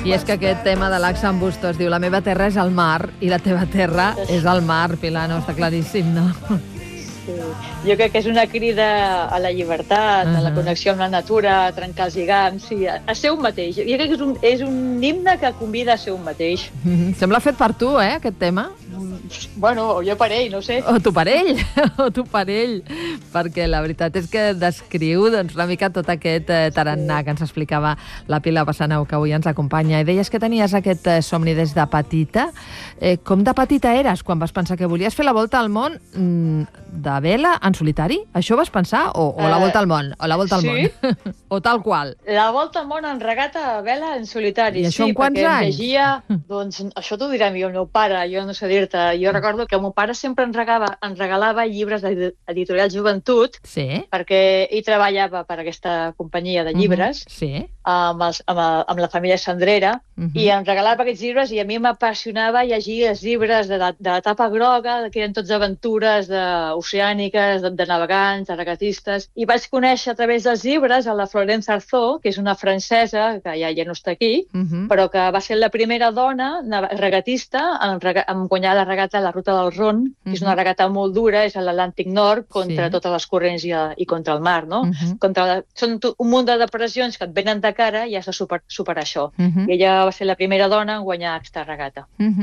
I és que aquest tema de l'Axa en Bustos diu la meva terra és el mar i la teva terra és el mar, Pilar, no? Està claríssim, no? Sí. Jo crec que és una crida a la llibertat, a la connexió amb la natura, a trencar els lligams, sí, a ser un mateix. Jo crec que és un himne que convida a ser un mateix. Sembla fet per tu, aquest tema? Bueno, o jo per ell, no sé. O tu per ell, perquè la veritat és que descriu doncs, una mica tot aquest tarannà que ens explicava la Pilar Bassaneu, que avui ens acompanya. I deies que tenies aquest somni des de petita. Com de petita eres quan vas pensar que volies fer la volta al món de vela en solitari? Això vas pensar? O la volta al món? O la volta al món? O tal qual? La volta al món en regata a vela en solitari. I això en quants anys? Llegia, doncs això t'ho dirà el meu pare, jo no sé dir-te. Jo recordo que el meu pare sempre ens regalava llibres d'Editorial Joventut, perquè ell treballava per aquesta companyia de llibres, amb la família Sandrera, i em regalava aquests llibres i a mi m'apassionava llegir els llibres de la tapa groga, que eren tots aventures oceàniques, de navegants, de regatistes, i vaig conèixer a través dels llibres a la Florence Artaud, que és una francesa, que ja no està aquí, però que va ser la primera dona regatista en guanyar la regata a la Ruta del Ron, que és una regata molt dura, és a l'Atlàntic Nord, contra totes les corrents i contra el mar, no? Són un munt de depressions que et venen de cara i has de superar això. I ella va ser la primera dona en guanyar aquesta regata.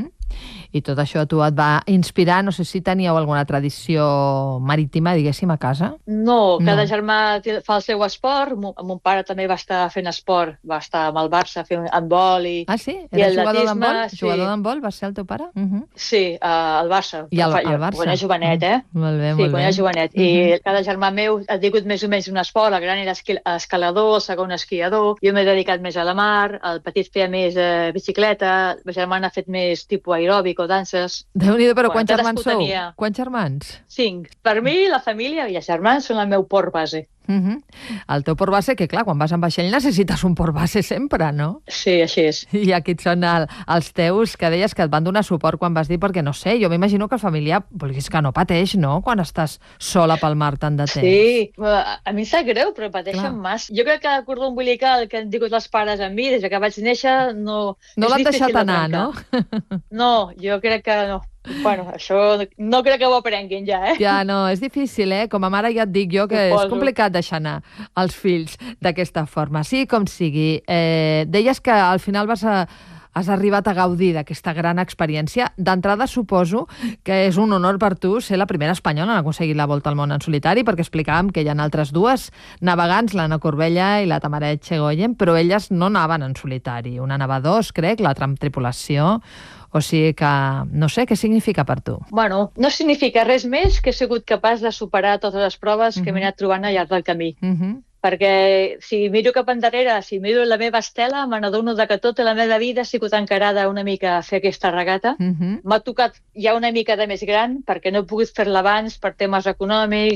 I tot això a tu et va inspirar? No sé si teníeu alguna tradició marítima, diguéssim, a casa? No, cada germà fa el seu esport. Mon pare també va estar fent esport, va estar amb el Barça fent handbol i... Ah, sí? Era jugador d'handbol? Jugador d'handbol va ser el teu pare? Sí, al Barça. I al Barça? Quan era jovenet, Molt bé, molt bé. Sí, quan era jovenet. I cada germà meu ha tingut més o menys un esport. El gran era escalador, el segon esquiador. Jo m'he dedicat més a la mar, el petit feia més bicicleta, la germana ha fet més tipus aeròbic o danses. Déu-n'hi-do, però quants germans sou? Quants germans? 5. Per mi, la família i els germans són el meu port base. El teu port base, que clar, quan vas en vaixell necessites un port base sempre, no? Sí, així és. I aquí són els teus, que deies que et van donar suport quan vas dir, perquè no sé, jo m'imagino que el familiar, vulguis que no, pateix, no?, quan estàs sola pel mar tant de temps. Sí, a mi em sap greu, però pateixen massa. Jo crec que el cordó umbilical que han tingut els pares amb mi des que vaig néixer no... No l'han deixat anar, no? No, jo crec que no. Bueno, això no crec que ho aprenguin ja, Ja, no, és difícil, Com a mare ja et dic jo que és complicat deixar anar els fills d'aquesta forma. Sí, com sigui. Deies que al final has arribat a gaudir d'aquesta gran experiència. D'entrada suposo que és un honor per tu ser la primera espanyola en aconseguir la volta al món en solitari, perquè explicàvem que hi ha altres dues navegants, l'Anna Corbella i la Tamaret Chegoyen, però elles no naven en solitari. Una nava 2, crec, l'altra amb tripulació. O sigui que no sé què significa per tu. Bueno, no significa res més que he sigut capaç de superar totes les proves que m'he anat trobant al llarg del camí. Perquè si miro cap endarrere, si miro la meva estela, me n'adono que tota la meva vida ha sigut encarada una mica a fer aquesta regata. M'ha tocat ja una mica de més gran, perquè no he pogut fer-la abans per temes econòmics,